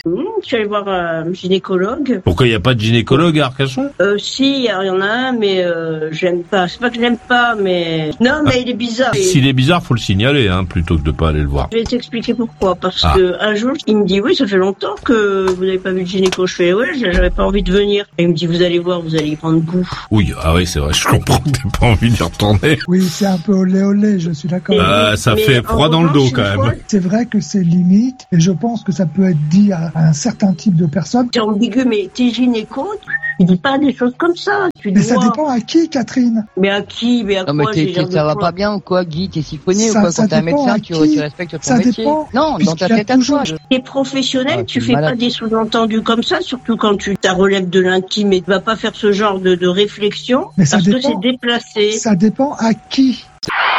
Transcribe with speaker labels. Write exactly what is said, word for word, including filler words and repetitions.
Speaker 1: Mmh, je suis allée voir un gynécologue.
Speaker 2: Pourquoi il n'y a pas de gynécologue à Arcachon?
Speaker 1: Euh, si, il y, y en a un, mais euh, j'aime pas. C'est pas que j'aime pas, mais... Non, mais ah. il est bizarre. Et...
Speaker 2: S'il est bizarre, faut le signaler, hein, plutôt que de pas aller le voir.
Speaker 1: Je vais t'expliquer pourquoi. Parce
Speaker 2: ah.
Speaker 1: que un jour, il me dit, oui, ça fait longtemps que vous n'avez pas vu de gynéco. Je fais, ouais, j'avais pas envie de venir. Et il me dit, vous allez voir, vous allez y prendre goût.
Speaker 2: Oui, ah oui, c'est vrai, je comprends que t'aies pas envie d'y retourner.
Speaker 3: Oui, c'est un peu olé olé, je suis d'accord.
Speaker 2: Euh, ça mais fait froid dans le dos, quand même.
Speaker 1: Fois,
Speaker 3: c'est vrai que c'est limite, et je pense que ça peut être dit à, à un certain type de personnes.
Speaker 1: C'est ambigu, mais t'es gynéco, tu dis pas des choses comme ça. Tu
Speaker 3: mais ça
Speaker 1: dois...
Speaker 3: dépend à qui, Catherine?
Speaker 1: Mais à qui? Mais à
Speaker 4: non,
Speaker 1: quoi?
Speaker 4: Mais t'es, t'es, ça va pas bien ou quoi, Guy? T'es siphonné ça, ou quoi? Quand t'es un médecin, tu, tu respectes ton
Speaker 3: ça
Speaker 4: métier.
Speaker 3: Dépend,
Speaker 4: non, dans ta tête à toi.
Speaker 1: T'es professionnel, ah, tu fais
Speaker 4: malade.
Speaker 1: pas des sous-entendus comme ça, surtout quand tu ta relève de l'intime et tu vas pas faire ce genre de, de réflexion
Speaker 3: mais ça
Speaker 1: parce
Speaker 3: dépend,
Speaker 1: que c'est déplacé.
Speaker 3: Ça dépend à qui.